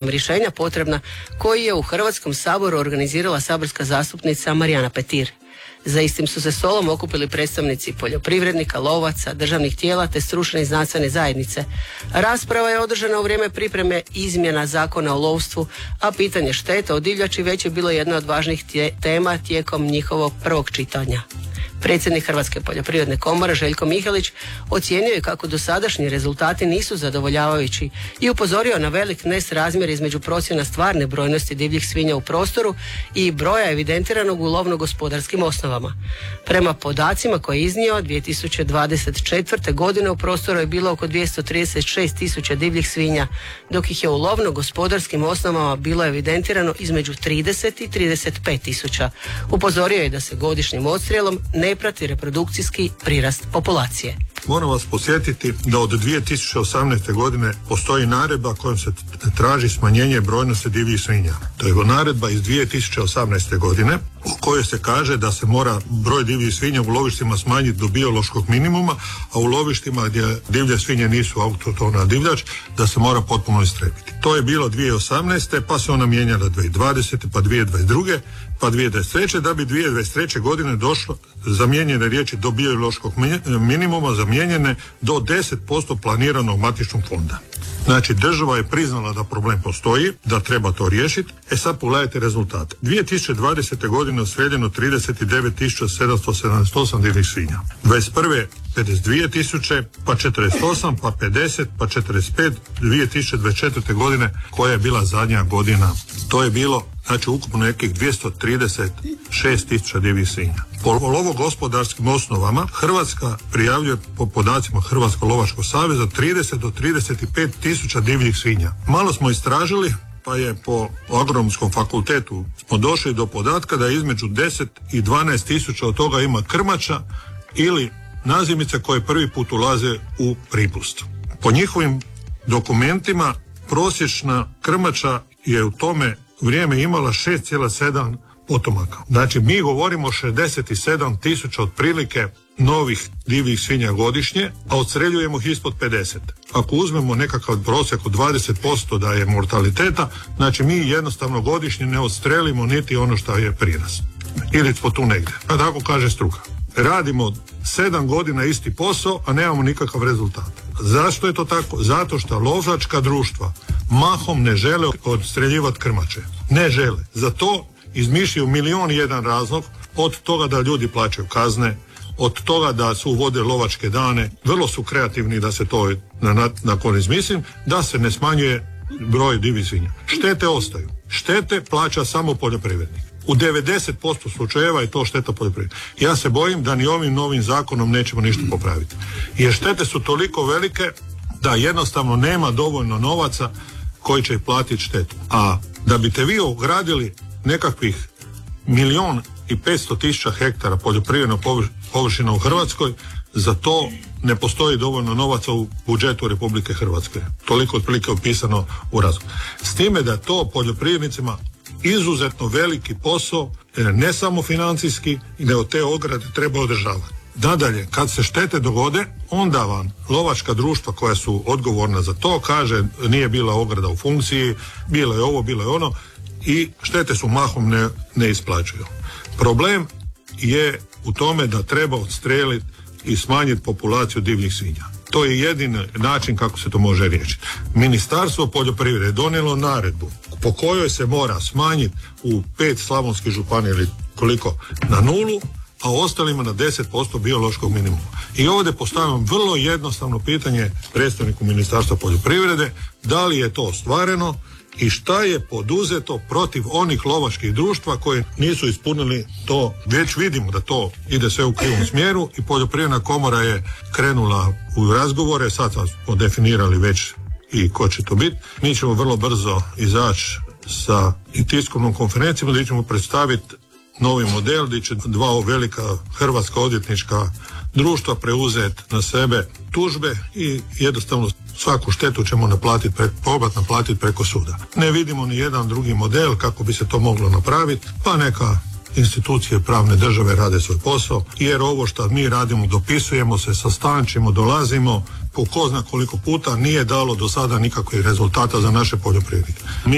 rješenja potrebna koji je u Hrvatskom saboru organizirala saborska zastupnica Marijana Petir. Za istim su se stolom okupili predstavnici poljoprivrednika, lovaca, državnih tijela te stručne i znanstvene zajednice. Rasprava je održana u vrijeme pripreme izmjena Zakona o lovstvu, a pitanje šteta od divljači već je bilo jedna od važnih tema tijekom njihovog prvog čitanja. Predsjednik Hrvatske poljoprivredne komore Željko Mihelić ocijenio je kako dosadašnji rezultati nisu zadovoljavajući i upozorio na velik nesrazmjer između procjena stvarne brojnosti divljih svinja u prostoru i broja evidentiranog u lovno-gospodarskim osnovama. Prema podacima koje je iznio, 2024. godine u prostoru je bilo oko 236 tisuća divljih svinja, dok ih je u lovno-gospodarskim osnovama bilo evidentirano između 30 i 35 tisuća. Upozorio je da se godišnjim odstrijelom ne prati reprodukcijski prirast populacije. Moram vas podsjetiti da od 2018. godine postoji naredba kojom se traži smanjenje brojnosti divljih svinja. To je naredba iz 2018. godine u kojoj se kaže da se mora broj divljih svinja u lovištima smanjiti do biološkog minimuma, a u lovištima gdje divlje svinje nisu autohtona divljač da se mora potpuno istrijebiti. To je bilo 2018. pa se ona mijenjala 2020. pa 2022. pa 2023. da bi 2023. godine došlo zamijenjene riječi do biološkog minimuma zamijenjene do 10% planiranog matičnog fonda. Znači, država je priznala da problem postoji, da treba to riješiti. Sad pogledajte rezultate. 2020. godine osredljeno 39.778 divljih svinja. 21. 52.000, pa 48, pa 50, pa 45, 2024. godine koja je bila zadnja godina. To je bilo, znači, ukupno nekih 236.000 divljih svinja. Po lovo-gospodarskim osnovama Hrvatska prijavljuje po podacima Hrvatskog lovačkog saveza 30 do 35 tisuća divljih svinja. Malo smo istražili, pa je po Agronomskom fakultetu smo došli do podatka da između 10 i 12 tisuća od toga ima krmača ili nazimice koje prvi put ulaze u pripust. Po njihovim dokumentima prosječna krmača je u tome vrijeme imala 6,7 potomaka. Znači, mi govorimo o 67 tisuća otprilike novih divljih svinja godišnje, a odstreljujemo ih ispod 50. Ako uzmemo nekakav prosjek od 20% da je mortaliteta, znači mi jednostavno godišnje ne odstrelimo niti ono što je prirast. Ili smo tu negdje. Pa tako kaže struka. Radimo 7 godina isti posao, a nemamo nikakav rezultat. Zašto je to tako? Zato što lovačka društva mahom ne žele odstreljivati krmače. Ne žele. Za to izmišljaju 1.000.001 razlog, od toga da ljudi plaćaju kazne, od toga da su uvode lovačke dane, vrlo su kreativni da se to nakon izmislim, da se ne smanjuje broj divljih svinja. Štete ostaju. Štete plaća samo poljoprivrednik. U 90% slučajeva je to šteta poljoprivrednika. Ja se bojim da ni ovim novim zakonom nećemo ništa popraviti. Jer štete su toliko velike da jednostavno nema dovoljno novaca koji će platiti štetu. A da biste vi ogradili nekakvih 1.500.000 hektara poljoprivrednog površina u Hrvatskoj, za to ne postoji dovoljno novaca u budžetu Republike Hrvatske. Toliko otprilike opisano u razgovoru. S time da to poljoprivrednicima izuzetno veliki posao, ne samo financijski, nego te ograde treba održavati. Nadalje, kad se štete dogode, onda vam lovačka društva koja su odgovorna za to kaže nije bila ograda u funkciji, bilo je ovo, bilo je ono, i štete su mahom ne isplaćuju. Problem je u tome da treba odstrijeliti i smanjiti populaciju divljih svinja. To je jedini način kako se to može riješiti. Ministarstvo poljoprivrede je donijelo naredbu po kojoj se mora smanjiti u 5 slavonskih županija ili koliko na 0, a ostalima na 10% biološkog minimuma. I ovdje postavljam vrlo jednostavno pitanje predstavniku Ministarstva poljoprivrede, da li je to ostvareno i šta je poduzeto protiv onih lovačkih društva koje nisu ispunili to. Već vidimo da to ide sve u krivom smjeru i Poljoprivredna komora je krenula u razgovore, sad smo definirali već i ko će to biti. Mi ćemo vrlo brzo izaći sa i tiskovnom konferencijom gdje ćemo predstaviti novi model gdje će 2 velika hrvatska odvjetnička društva preuzeti na sebe tužbe i jednostavno svaku štetu ćemo naplatiti preko suda. Ne vidimo ni jedan drugi model kako bi se to moglo napraviti, pa neka institucije pravne države rade svoj posao, jer ovo što mi radimo, dopisujemo se, sastančimo, dolazimo po ko zna koliko puta, nije dalo do sada nikakvih rezultata za naše poljoprivrednike.